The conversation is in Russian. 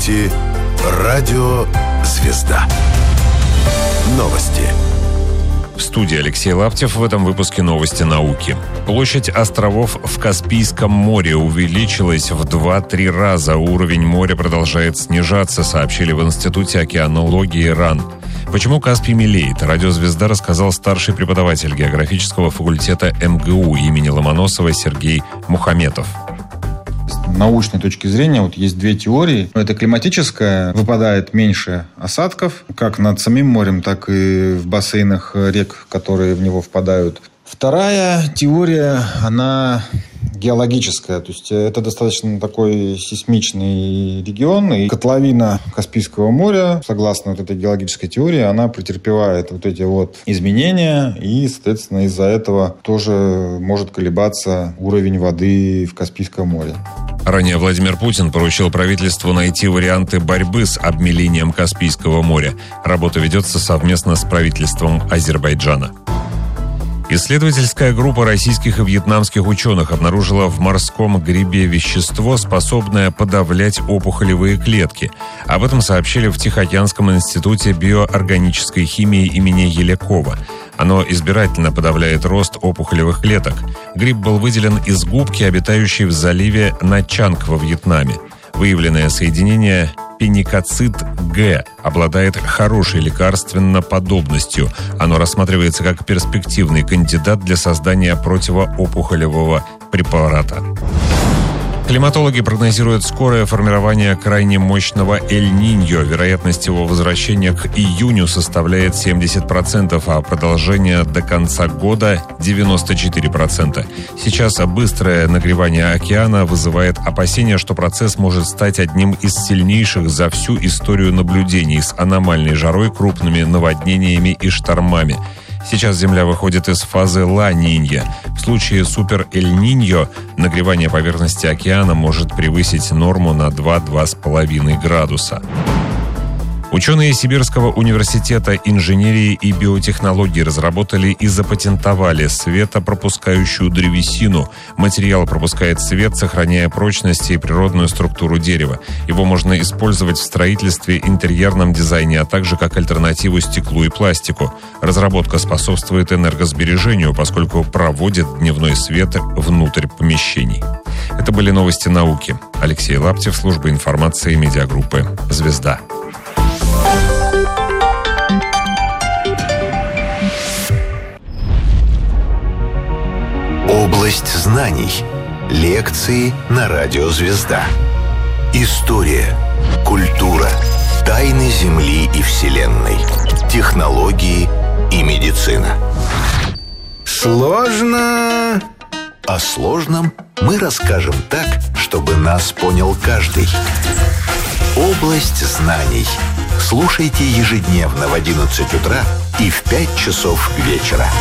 слушаете радио «Звезда». Новости. В студии Алексей Лаптев. В этом выпуске новости науки. Площадь островов в Каспийском море увеличилась в 2-3 раза. Уровень моря продолжает снижаться, сообщили в Институте океанологии РАН. Почему Каспий мелеет? Радио «Звезда» рассказал старший преподаватель географического факультета МГУ имени Ломоносова Сергей Мухаметов. С научной точки зрения есть две теории. Это климатическая, выпадает меньше осадков, как над самим морем, так и в бассейнах рек, которые в него впадают. Вторая теория, она геологическая, то есть это достаточно такой сейсмичный регион, и котловина Каспийского моря, согласно этой геологической теории, она претерпевает эти изменения, и, соответственно, из-за этого тоже может колебаться уровень воды в Каспийском море. Ранее Владимир Путин поручил правительству найти варианты борьбы с обмелением Каспийского моря. Работа ведется совместно с правительством Азербайджана. Исследовательская группа российских и вьетнамских ученых обнаружила в морском грибе вещество, способное подавлять опухолевые клетки. Об этом сообщили в Тихоокеанском институте биоорганической химии имени Елякова. Оно избирательно подавляет рост опухолевых клеток. Гриб был выделен из губки, обитающей в заливе Начанг во Вьетнаме. Выявленное соединение пеникоцит-Г обладает хорошей лекарственно-подобностью. Оно рассматривается как перспективный кандидат для создания противоопухолевого препарата. Климатологи прогнозируют скорое формирование крайне мощного Эль-Ниньо. Вероятность его возвращения к июню составляет 70%, а продолжение до конца года 94%. Сейчас быстрое нагревание океана вызывает опасения, что процесс может стать одним из сильнейших за всю историю наблюдений с аномальной жарой, крупными наводнениями и штормами. Сейчас Земля выходит из фазы Ла-Нинья. В случае Супер-Эль-Ниньо нагревание поверхности океана может превысить норму на 2-2,5 градуса. Ученые Сибирского университета инженерии и биотехнологий разработали и запатентовали светопропускающую древесину. Материал пропускает свет, сохраняя прочность и природную структуру дерева. Его можно использовать в строительстве, интерьерном дизайне, а также как альтернативу стеклу и пластику. Разработка способствует энергосбережению, поскольку проводит дневной свет внутрь помещений. Это были новости науки. Алексей Лаптев, служба информации медиагруппы «Звезда». Область знаний. Лекции на радио «Звезда». История, культура, тайны Земли и Вселенной, технологии и медицина. Сложно. О сложном мы расскажем так, чтобы нас понял каждый. Область знаний. Слушайте ежедневно в 11 утра и в 5 часов вечера.